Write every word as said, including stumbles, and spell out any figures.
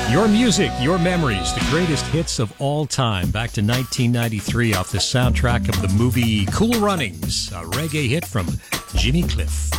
Your music, your memories, the greatest hits of all time. Back to nineteen ninety-three off the soundtrack of the movie Cool Runnings, a reggae hit from Jimmy Cliff.